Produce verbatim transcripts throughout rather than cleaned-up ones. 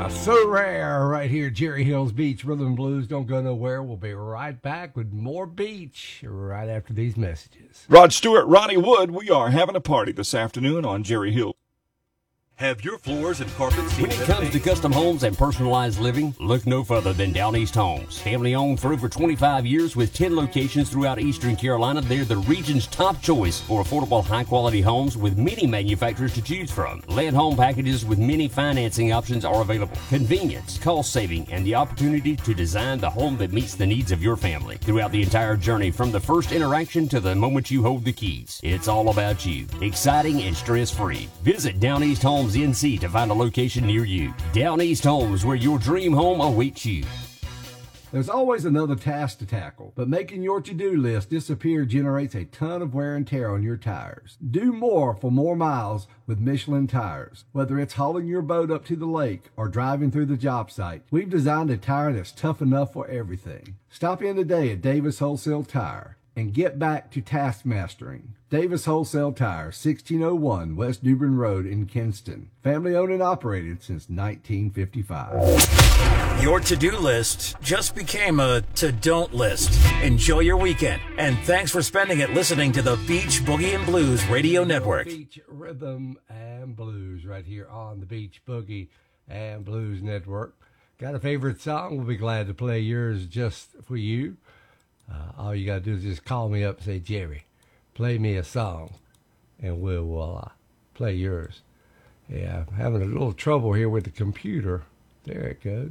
Yeah, so rare right here, Jerry Hill's Beach Rhythm and Blues. Don't go nowhere. We'll be right back with more beach right after these messages. Rod Stewart, Ronnie Wood, we are having a party this afternoon on Jerry Hill. Have your floors and carpets seen When it comes to custom homes and personalized living, look no further than Down East Homes. Family owned for over twenty-five years with ten locations throughout Eastern Carolina, they're the region's top choice for affordable, high-quality homes with many manufacturers to choose from. Lead home packages with many financing options are available. Convenience, cost saving, and the opportunity to design the home that meets the needs of your family. Throughout the entire journey, from the first interaction to the moment you hold the keys, it's all about you. Exciting and stress-free. Visit Down East Homes N C to find a location near you. Down East Homes, where your dream home awaits you. There's always another task to tackle, but making your to-do list disappear generates a ton of wear and tear on your tires. Do more for more miles with Michelin tires. Whether it's hauling your boat up to the lake or driving through the job site, we've designed a tire that's tough enough for everything. Stop in today at Davis Wholesale Tire and get back to task mastering. Davis Wholesale Tire, sixteen oh one West Dubrin Road in Kinston. Family owned and operated since nineteen fifty-five. Your to-do list just became a to-don't list. Enjoy your weekend, and thanks for spending it listening to the Beach Boogie and Blues Radio Network. Beach Rhythm and Blues right here on the Beach Boogie and Blues Network. Got a favorite song? We'll be glad to play yours just for you. Uh, all you got to do is just call me up and say, Jerry, play me a song, and we'll uh, play yours. Yeah, I'm having a little trouble here with the computer. There it goes.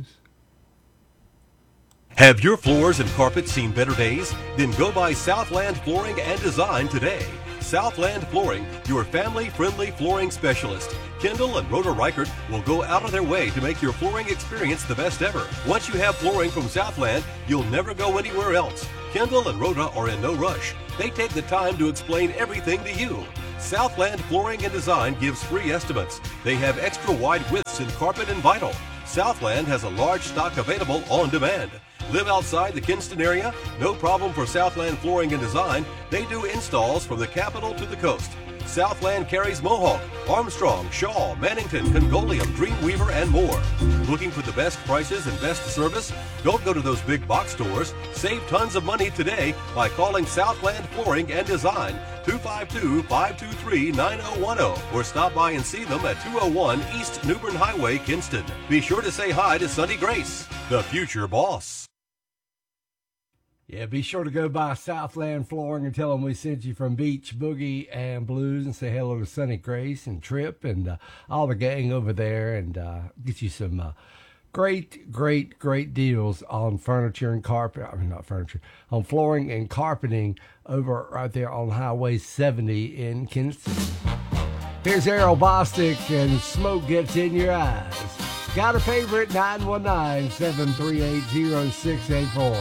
Have your floors and carpets seen better days? Then go by Southland Flooring and Design today. Southland Flooring, your family-friendly flooring specialist. Kendall and Rhoda Reichert will go out of their way to make your flooring experience the best ever. Once you have flooring from Southland, you'll never go anywhere else. Kendall and Rhoda are in no rush. They take the time to explain everything to you. Southland Flooring and Design gives free estimates. They have extra wide widths in carpet and vinyl. Southland has a large stock available on demand. Live outside the Kinston area? No problem for Southland Flooring and Design. They do installs from the capital to the coast. Southland carries Mohawk, Armstrong, Shaw, Mannington, Congolium, Dreamweaver, and more. Looking for the best prices and best service? Don't go to those big box stores. Save tons of money today by calling Southland Flooring and Design, two five two, five two three, nine oh one oh, or stop by and see them at two oh one East New Bern Highway, Kinston. Be sure to say hi to Sonny Grace, the future boss. Yeah, be sure to go by Southland Flooring and tell them we sent you from Beach Boogie and Blues, and say hello to Sonny Grace and Trip and uh, all the gang over there, and uh, get you some uh, great, great, great deals on furniture and carpet. I mean, not furniture, on flooring and carpeting over right there on Highway seventy in Kinston. Here's Errol Bostic and Smoke Gets in Your Eyes. Got a favorite? nine one nine, seven three eight, zero six eight four.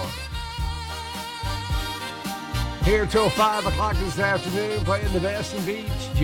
Here till five o'clock this afternoon, playing the best in beach.